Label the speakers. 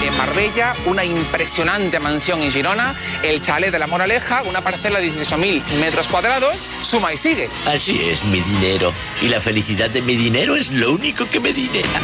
Speaker 1: en Marbella, una impresionante mansión en Girona, el chalet de La Moraleja, una parcela de 18.000 metros cuadrados, suma y sigue.
Speaker 2: Así es, mi dinero. Y la felicidad de mi dinero es lo único que me dinera.